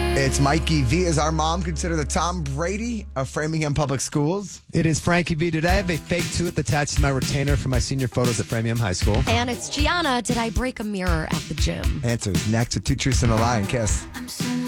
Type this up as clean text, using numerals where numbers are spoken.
It's Mikey V. Is our mom considered the Tom Brady of Framingham Public Schools? It is Frankie B. Today I have a fake tooth attached to my retainer for my senior photos at Framingham High School. And it's Gianna. Did I break a mirror at the gym? Answers next to Two Truths and a Lie and Kiss. I'm so